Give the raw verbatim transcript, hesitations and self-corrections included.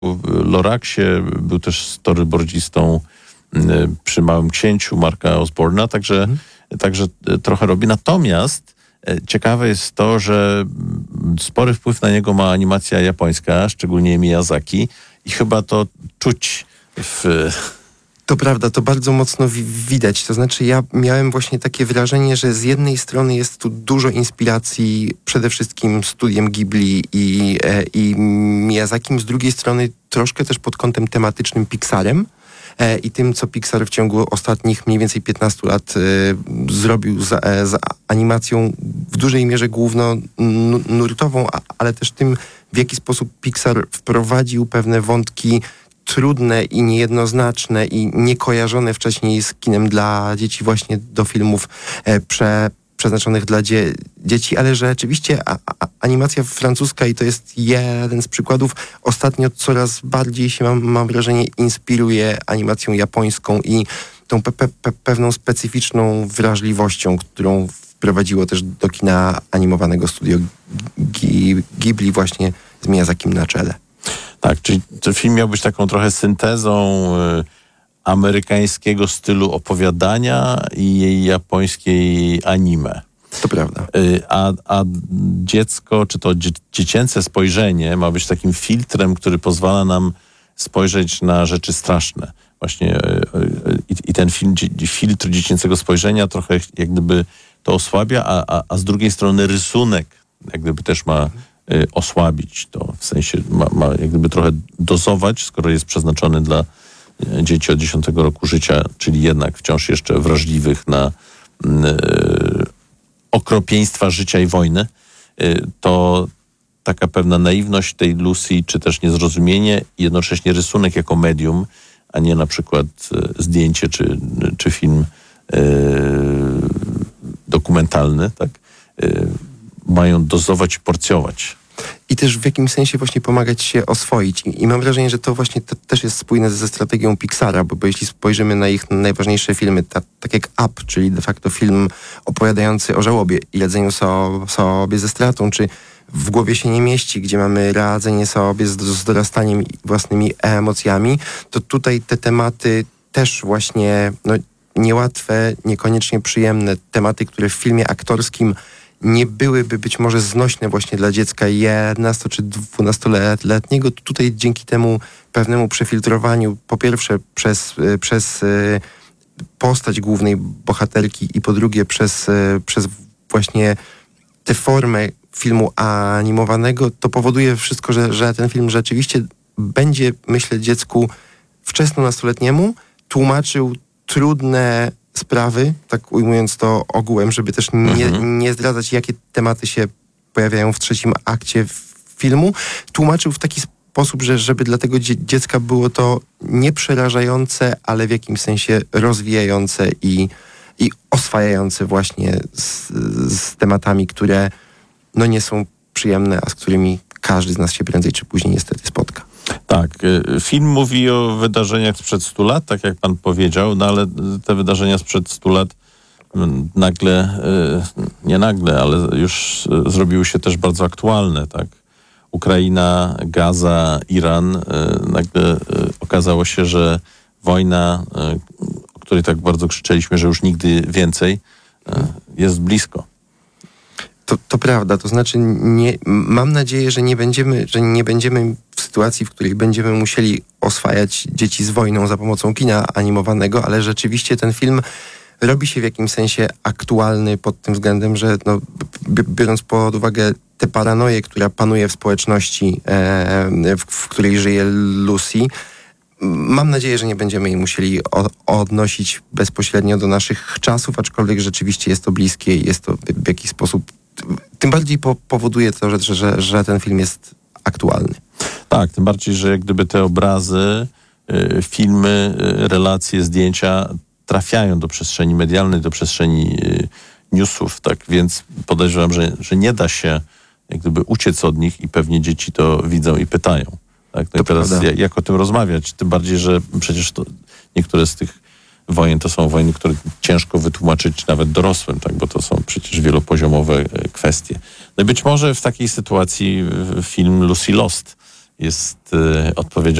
w Loraksie, był też storyboardzistą przy Małym Księciu Marka Osborna, także, hmm. także trochę robi. Natomiast ciekawe jest to, że spory wpływ na niego ma animacja japońska, szczególnie Miyazaki, i chyba to czuć w... To prawda, to bardzo mocno wi- widać. To znaczy ja miałem właśnie takie wrażenie, że z jednej strony jest tu dużo inspiracji przede wszystkim studiem Ghibli i, e, i Miyazakim, z drugiej strony troszkę też pod kątem tematycznym Pixarem e, i tym, co Pixar w ciągu ostatnich mniej więcej piętnastu lat e, zrobił z, e, z animacją w dużej mierze główno n- nurtową, a, ale też tym, w jaki sposób Pixar wprowadził pewne wątki trudne i niejednoznaczne i niekojarzone wcześniej z kinem dla dzieci właśnie do filmów e, prze, przeznaczonych dla dzie, dzieci, ale że rzeczywiście a, a, animacja francuska, i to jest jeden z przykładów, ostatnio coraz bardziej się, mam, mam wrażenie, inspiruje animacją japońską i tą pe, pe, pe, pewną specyficzną wrażliwością, którą wprowadziło też do kina animowanego studio Ghibli właśnie z Miyazakim na czele. Tak, czyli ten film miał być taką trochę syntezą y, amerykańskiego stylu opowiadania i jej japońskiej anime. To prawda. Y, a, a dziecko, czy to dzie, dziecięce spojrzenie ma być takim filtrem, który pozwala nam spojrzeć na rzeczy straszne. Właśnie y, y, i ten film, dzie, filtr dziecięcego spojrzenia trochę jak gdyby to osłabia, a, a, a z drugiej strony rysunek jak gdyby też ma osłabić to, w sensie ma, ma jak gdyby trochę dozować, skoro jest przeznaczony dla dzieci od dziesiątego roku życia, czyli jednak wciąż jeszcze wrażliwych na y, okropieństwa życia i wojny, y, to taka pewna naiwność tej Lucy, czy też niezrozumienie i jednocześnie rysunek jako medium, a nie na przykład y, zdjęcie, czy, czy film y, dokumentalny, tak, y, mają dozować i porcjować. I też w jakimś sensie właśnie pomagać się oswoić. I, i mam wrażenie, że to właśnie to też jest spójne ze strategią Pixara, bo, bo jeśli spojrzymy na ich najważniejsze filmy, ta, tak jak Up, czyli de facto film opowiadający o żałobie i radzeniu so, sobie ze stratą, czy W głowie się nie mieści, gdzie mamy radzenie sobie z, z dorastaniem i własnymi emocjami, to tutaj te tematy też właśnie no, niełatwe, niekoniecznie przyjemne, tematy, które w filmie aktorskim nie byłyby być może znośne właśnie dla dziecka jedenasto- czy dwunastoletniego. Tutaj dzięki temu pewnemu przefiltrowaniu, po pierwsze przez, przez postać głównej bohaterki i po drugie przez, przez właśnie tę formę filmu animowanego, to powoduje wszystko, że, że ten film rzeczywiście będzie, myślę, dziecku wczesnonastoletniemu tłumaczył trudne sprawy, tak ujmując to ogółem, żeby też nie, mhm. nie zdradzać, jakie tematy się pojawiają w trzecim akcie filmu. Tłumaczył w taki sposób, że żeby dla tego dzie- dziecka było to nieprzerażające, ale w jakimś sensie rozwijające i, i oswajające właśnie z, z tematami, które no nie są przyjemne, a z którymi każdy z nas się prędzej czy później niestety spotka. Tak, film mówi o wydarzeniach sprzed stu lat, tak jak pan powiedział, no ale te wydarzenia sprzed stu lat nagle, nie nagle, ale już zrobiły się też bardzo aktualne, tak? Ukraina, Gaza, Iran, nagle okazało się, że wojna, o której tak bardzo krzyczeliśmy, że już nigdy więcej, jest blisko. To, to prawda, to znaczy nie, mam nadzieję, że nie będziemy, że nie będziemy w sytuacji, w której będziemy musieli oswajać dzieci z wojną za pomocą kina animowanego, ale rzeczywiście ten film robi się w jakimś sensie aktualny pod tym względem, że no, biorąc pod uwagę tę paranoję, która panuje w społeczności, e, w, w której żyje Lucy, mam nadzieję, że nie będziemy jej musieli o, odnosić bezpośrednio do naszych czasów, aczkolwiek rzeczywiście jest to bliskie i jest to w jakiś sposób tym bardziej po, powoduje to, że, że, że ten film jest aktualny. Tak, tym bardziej, że jak gdyby te obrazy, y, filmy, y, relacje, zdjęcia trafiają do przestrzeni medialnej, do przestrzeni y, newsów, tak więc podejrzewam, że, że nie da się jak gdyby uciec od nich i pewnie dzieci to widzą i pytają. Tak? No i teraz jak, jak o tym rozmawiać? Tym bardziej, że przecież to niektóre z tych wojen to są wojny, które ciężko wytłumaczyć nawet dorosłym, tak, bo to są przecież wielopoziomowe kwestie. No i być może w takiej sytuacji film Lucy Lost jest e, odpowiedzią